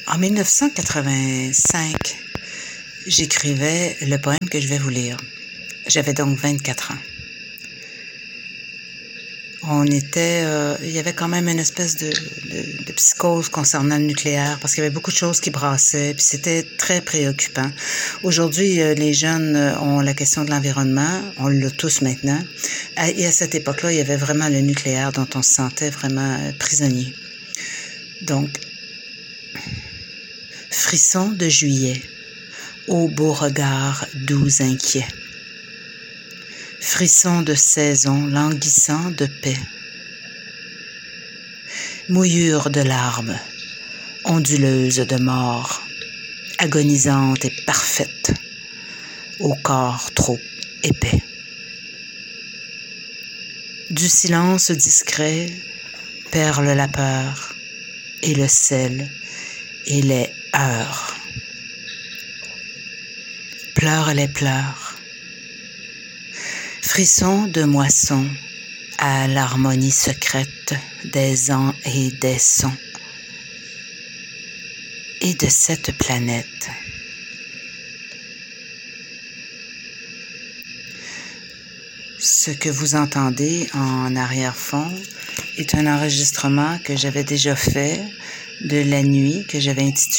En 1985, j'écrivais le poème que je vais vous lire. J'avais donc 24 ans. Il y avait quand même une espèce de psychose concernant le nucléaire parce qu'il y avait beaucoup de choses qui brassaient, puis c'était très préoccupant. Aujourd'hui, les jeunes ont la question de l'environnement, on l'a tous maintenant. Et à cette époque-là, il y avait vraiment le nucléaire dont on se sentait vraiment prisonnier. Donc, frisson de juillet, ô beau regard doux inquiet. Frisson de saison languissant de paix. Mouillure de larmes, onduleuse de mort, agonisante et parfaite, au corps trop épais. Du silence discret perle la peur et le sel et les heures. Pleurent les pleurs. Frisson de moisson à l'harmonie secrète des ans et des sons et de cette planète. Ce que vous entendez en arrière-fond est un enregistrement que j'avais déjà fait de la nuit que j'avais intitulé